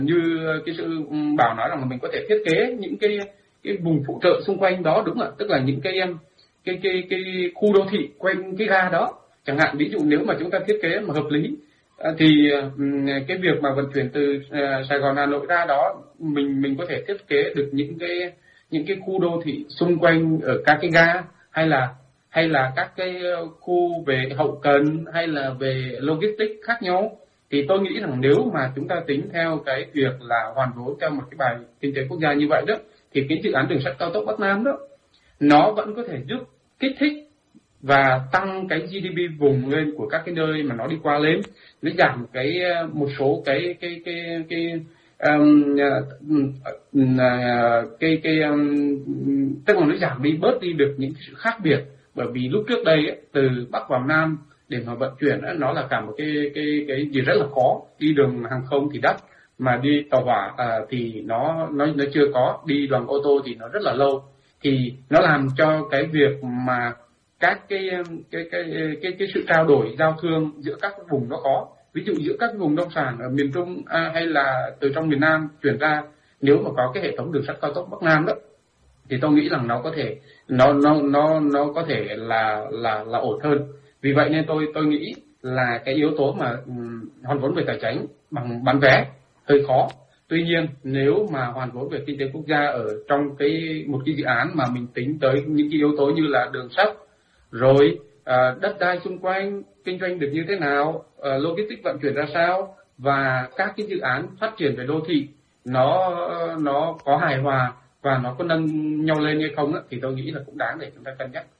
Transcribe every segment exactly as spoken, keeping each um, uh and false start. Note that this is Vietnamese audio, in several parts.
Như cái sự Bảo nói rằng là mình có thể thiết kế những cái cái vùng phụ trợ xung quanh đó, đúng là tức là những cái cái cái cái khu đô thị quanh cái ga đó chẳng hạn. Ví dụ nếu mà chúng ta thiết kế mà hợp lý thì cái việc mà vận chuyển từ Sài Gòn Hà Nội ra đó, mình mình có thể thiết kế được những cái những cái khu đô thị xung quanh ở các cái ga, hay là hay là các cái khu về hậu cần hay là về logistics khác nhau. Thì tôi nghĩ rằng nếu mà chúng ta tính theo cái việc là hoàn vốn theo một cái bài kinh tế quốc gia như vậy đó, thì cái dự án đường sắt cao tốc Bắc Nam đó nó vẫn có thể giúp kích thích và tăng cái giê đê pê vùng lên của các cái nơi mà nó đi qua lên, nó giảm cái một số cái cái cái cái um, uh, cái cái um, tức là nó giảm đi bớt đi được những sự khác biệt. Bởi vì lúc trước đây ấy, từ Bắc vào Nam để mà vận chuyển ấy, nó là cả một cái cái cái gì rất là khó. Đi đường hàng không thì đắt, mà đi tàu hỏa à, thì nó nó nó chưa có, đi bằng ô tô thì nó rất là lâu. Thì nó làm cho cái việc mà các cái cái cái cái cái sự trao đổi giao thương giữa các vùng nó có, ví dụ giữa các vùng nông sản ở miền Trung à, hay là từ trong miền Nam chuyển ra, nếu mà có cái hệ thống đường sắt cao tốc Bắc Nam đó, thì tôi nghĩ rằng nó có thể nó nó nó nó có thể là là là ổn hơn. Vì vậy nên tôi tôi nghĩ là cái yếu tố mà um, hoàn vốn về tài chính bằng bán vé hơi khó. Tuy nhiên nếu mà hoàn vốn về kinh tế quốc gia ở trong cái một cái dự án mà mình tính tới những cái yếu tố như là đường sắt, rồi à, đất đai xung quanh kinh doanh được như thế nào, à, logistics vận chuyển ra sao, và các cái dự án phát triển về đô thị nó nó có hài hòa và nó có nâng nhau lên hay không đó, thì tôi nghĩ là cũng đáng để chúng ta cân nhắc.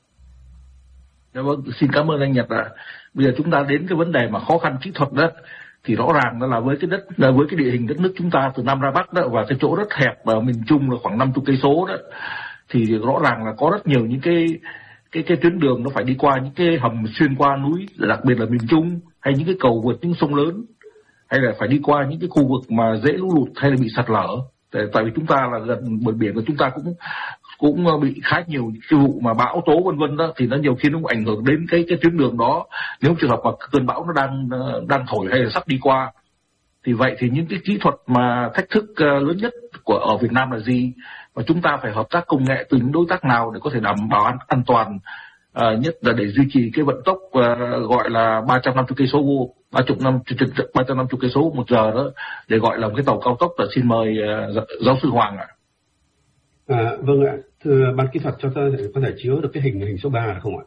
Dạ vâng, xin cảm ơn anh Nhật ạ. À. Bây giờ chúng ta đến cái vấn đề mà khó khăn kỹ thuật đó, thì rõ ràng đó là với cái đất với cái địa hình đất nước chúng ta từ Nam ra Bắc đó, và cái chỗ rất hẹp ở miền Trung là khoảng năm mươi cây số đó, thì rõ ràng là có rất nhiều những cái cái cái tuyến đường nó phải đi qua những cái hầm xuyên qua núi, đặc biệt là miền Trung, hay những cái cầu vượt những sông lớn, hay là phải đi qua những cái khu vực mà dễ lũ lụt hay là bị sạt lở. Tại, tại vì chúng ta là gần bờ biển và chúng ta cũng cũng bị khá nhiều cái vụ mà bão tố vân vân đó, thì nó nhiều khi nó cũng ảnh hưởng đến cái cái tuyến đường đó. Nếu trường hợp mà cơn bão nó đang đang thổi hay là sắp đi qua, thì vậy thì những cái kỹ thuật mà thách thức lớn nhất của ở Việt Nam là gì, và chúng ta phải hợp tác công nghệ từ những đối tác nào để có thể đảm bảo an, an toàn, uh, nhất là để duy trì cái vận tốc uh, gọi là ba trăm năm mươi cây số ba trăm năm ba trăm năm mươi cây số một giờ đó, để gọi là một cái tàu cao tốc. Là xin mời uh, giáo sư Hoàng ạ. À, vâng ạ, thưa ban kỹ thuật, cho tôi có thể chiếu được cái hình hình số ba được không ạ?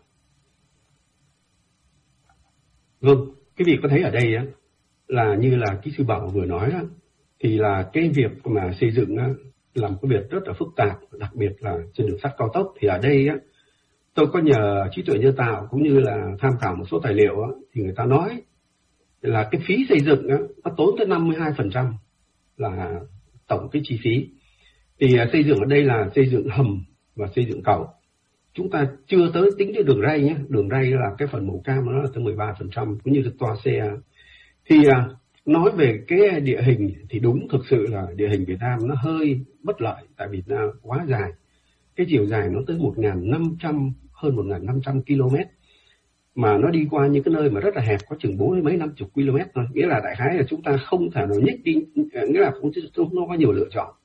Vâng, cái việc có thấy ở đây á, là như là kỹ sư Bảo vừa nói đó, thì là cái việc mà xây dựng á, là một cái việc rất là phức tạp, đặc biệt là trên đường sắt cao tốc. Thì ở đây á, tôi có nhờ trí tuệ nhân tạo cũng như là tham khảo một số tài liệu á, thì người ta nói là cái phí xây dựng á, nó tốn tới năm mươi hai phần trăm là tổng cái chi phí. Thì uh, xây dựng ở đây là xây dựng hầm và xây dựng cầu. Chúng ta chưa tới tính đến đường ray nhé. Đường ray là cái phần màu cam nó là tới mười ba phần trăm, cũng như là toa xe. Thì uh, nói về cái địa hình thì đúng, thực sự là địa hình Việt Nam nó hơi bất lợi, tại Việt Nam quá dài. Cái chiều dài nó tới một nghìn năm trăm, hơn một nghìn năm trăm ki lô mét. Mà nó đi qua những cái nơi mà rất là hẹp, có chừng bốn mươi mấy năm chục km thôi. Nghĩa là đại khái là chúng ta không thể nào nhích đi, nghĩa là không, không có nhiều lựa chọn.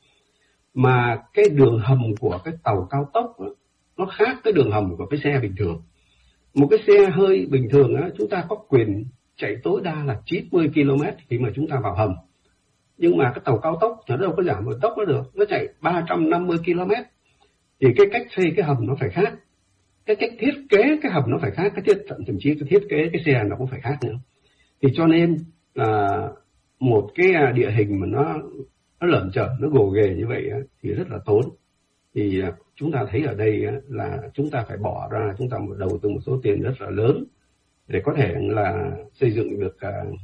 Mà cái đường hầm của cái tàu cao tốc đó, nó khác cái đường hầm của cái xe bình thường. Một cái xe hơi bình thường đó, chúng ta có quyền chạy tối đa là chín mươi ki lô mét khi mà chúng ta vào hầm. Nhưng mà cái tàu cao tốc nó đâu có giảm vận tốc nó được, nó chạy ba trăm năm mươi ki lô mét. Thì cái cách xây cái hầm nó phải khác, cái cách thiết kế cái hầm nó phải khác, cái thiết thậm chí cái thiết kế cái xe nó cũng phải khác nữa. Thì cho nên là một cái địa hình mà nó nó lởm chởm, nó gồ ghề như vậy thì rất là tốn. Thì chúng ta thấy ở đây là chúng ta phải bỏ ra, chúng ta một đầu tư một số tiền rất là lớn để có thể là xây dựng được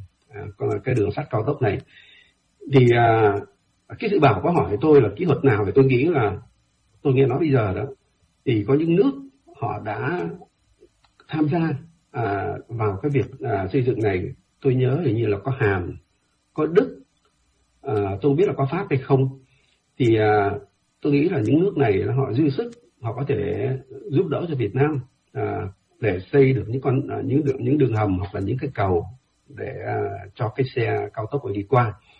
cái đường sắt cao tốc này. Thì cái sự Bảo có hỏi tôi là kỹ thuật nào, thì tôi nghĩ là tôi nghe nói bây giờ đó, thì có những nước họ đã tham gia à, vào cái việc à, xây dựng này. Tôi nhớ hình như là có Hàn, có Đức, à, tôi không biết là có Pháp hay không. Thì à, tôi nghĩ là những nước này họ dư sức, họ có thể giúp đỡ cho Việt Nam à, để xây được những con à, những đường những đường hầm hoặc là những cái cầu để à, cho cái xe cao tốc đi qua.